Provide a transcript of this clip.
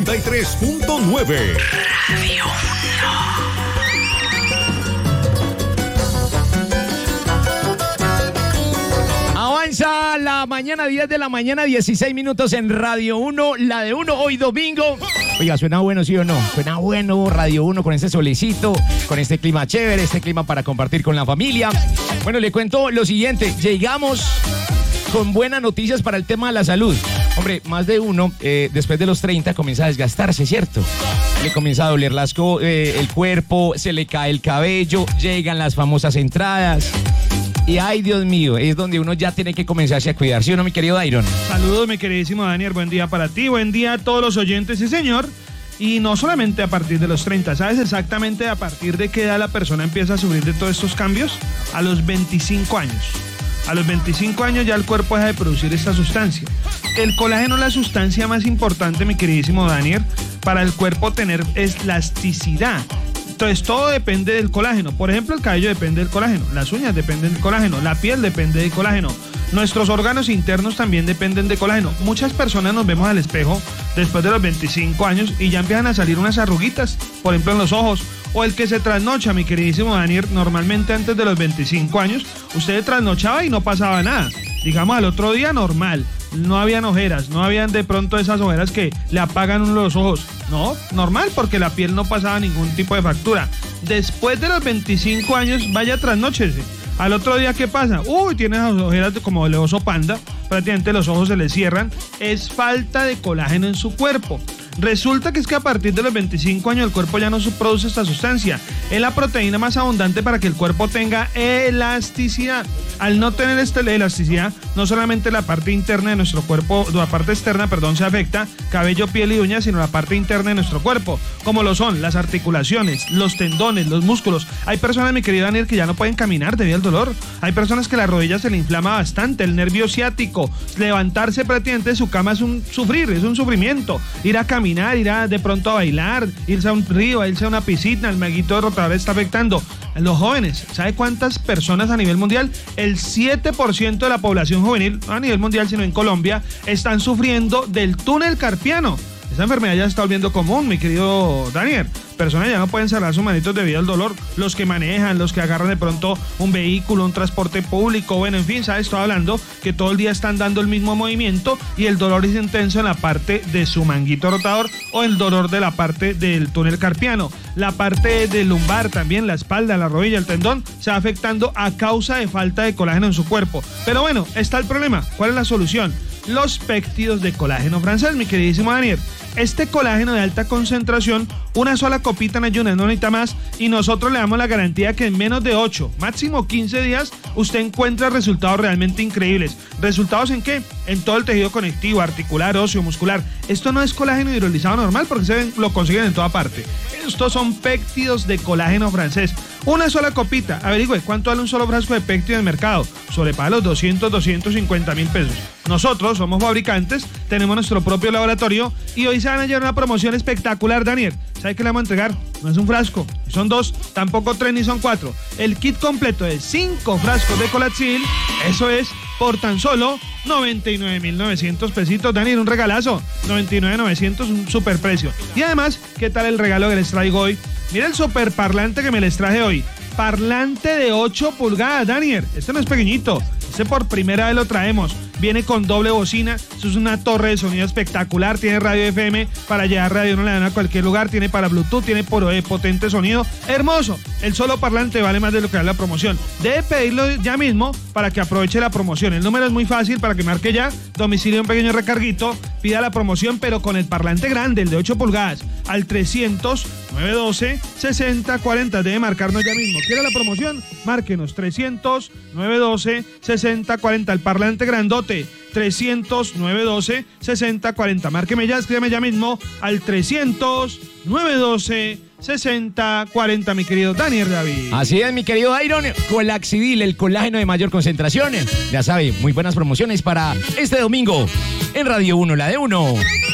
93.9. Radio 1. Avanza la mañana, 10 de la mañana, 16 minutos en Radio 1, la de 1, hoy domingo. Oiga, ¿suena bueno, sí o no? Suena bueno Radio 1 con este solecito, con este clima chévere, este clima para compartir con la familia. Bueno, le cuento lo siguiente, llegamos con buenas noticias para el tema de la salud. Hombre, más de uno, después de los 30, comienza a desgastarse, ¿cierto? Le comienza a doler el cuerpo, se le cae el cabello, llegan las famosas entradas. Y ay, Dios mío, es donde uno ya tiene que comenzarse a cuidar, ¿sí o no, mi querido Dairon? Saludos, mi queridísimo Daniel, buen día para ti, buen día a todos los oyentes, sí señor. Y no solamente a partir de los 30, ¿sabes exactamente a partir de qué edad la persona empieza a sufrir de todos estos cambios? A los 25 años. A los 25 años ya el cuerpo deja de producir esta sustancia. El colágeno es la sustancia más importante, mi queridísimo Daniel, para el cuerpo tener elasticidad. Entonces todo depende del colágeno. Por ejemplo, el cabello depende del colágeno, las uñas dependen del colágeno, la piel depende del colágeno, nuestros órganos internos también dependen de colágeno. Muchas personas nos vemos al espejo después de los 25 años y ya empiezan a salir unas arruguitas, por ejemplo en los ojos. O el que se trasnocha, mi queridísimo Daniel, normalmente antes de los 25 años, usted trasnochaba y no pasaba nada. Digamos, al otro día normal, no habían ojeras, no habían de pronto esas ojeras que le apagan uno los ojos. No, normal, porque la piel no pasaba ningún tipo de fractura. Después de los 25 años, vaya trasnóchese. Al otro día, ¿qué pasa? Uy, tiene esas ojeras como el oso panda, prácticamente los ojos se le cierran. Es falta de colágeno en su cuerpo. Resulta que es que a partir de los 25 años el cuerpo ya no produce esta sustancia. Es la proteína más abundante para que el cuerpo tenga elasticidad. Al no tener esta elasticidad, no solamente la parte interna de nuestro cuerpo, la parte externa, se afecta, cabello, piel y uñas, sino la parte interna de nuestro cuerpo, como lo son las articulaciones, los tendones, los músculos. Hay personas, mi querido Daniel, que ya no pueden caminar debido al dolor. Hay personas que la rodilla se le inflama bastante, el nervio ciático. Levantarse prácticamente de su cama es un sufrimiento. Ir a caminar, ir de pronto a bailar, irse a un río, irse a una piscina, el maguito de rotador está afectando. Los jóvenes, ¿sabe cuántas personas a nivel mundial? El 7% de la población juvenil, no a nivel mundial sino en Colombia, están sufriendo del túnel carpiano. Esa enfermedad ya se está volviendo común, mi querido Daniel. Personas ya no pueden cerrar sus manitos debido al dolor. Los que manejan, los que agarran de pronto un vehículo, un transporte público, bueno, en fin, ¿sabes? Estoy hablando que todo el día están dando el mismo movimiento y el dolor es intenso en la parte de su manguito rotador o el dolor de la parte del túnel carpiano. La parte del lumbar también, la espalda, la rodilla, el tendón, se va afectando a causa de falta de colágeno en su cuerpo. Pero bueno, está el problema. ¿Cuál es la solución? Los péptidos de colágeno francés, mi queridísimo Daniel. Este colágeno de alta concentración, una sola copita en ayunas, no necesita más, y nosotros le damos la garantía que en menos de 8, máximo 15 días, usted encuentra resultados realmente increíbles. ¿Resultados en qué? En todo el tejido conectivo, articular, óseo, muscular. Esto no es colágeno hidrolizado normal porque lo consiguen en toda parte. Estos son péptidos de colágeno francés. Una sola copita, averigüe cuánto vale un solo frasco de péptido en el mercado. Sobrepasa los 250 mil pesos. Nosotros somos fabricantes, tenemos nuestro propio laboratorio y hoy se van a llevar una promoción espectacular, Daniel. ¿Sabe qué le vamos a entregar? No es un frasco, son 2, tampoco 3 ni son 4. El kit completo de 5 frascos de Colaxil, eso es por tan solo 99.900 pesitos, Daniel, un regalazo. 99.900, un super precio. Y además, ¿qué tal el regalo que les traigo hoy? Mira el super parlante que me les traje hoy. Parlante de 8 pulgadas, Daniel. Este no es pequeñito. Este por primera vez lo traemos. Viene con doble bocina. Eso es una torre de sonido espectacular. Tiene radio FM para llevar radio, no le dan a cualquier lugar. Tiene para Bluetooth, tiene potente sonido. Hermoso. El solo parlante vale más de lo que da la promoción. Debe pedirlo ya mismo para que aproveche la promoción. El número es muy fácil para que marque ya. Domicilio un pequeño recarguito. Pida la promoción, pero con el parlante grande, el de 8 pulgadas. Al 300-912-6040. Debe marcarnos ya mismo. ¿Quiere la promoción? Márquenos 300-912-6040. El parlante grandote. 300-912-6040. Márqueme ya, escríbeme ya mismo al 300-912-6040, mi querido Daniel David. Así es, mi querido Iron. Colaxidil, el colágeno de mayor concentración. Ya sabe, muy buenas promociones para este domingo en Radio 1, la de 1.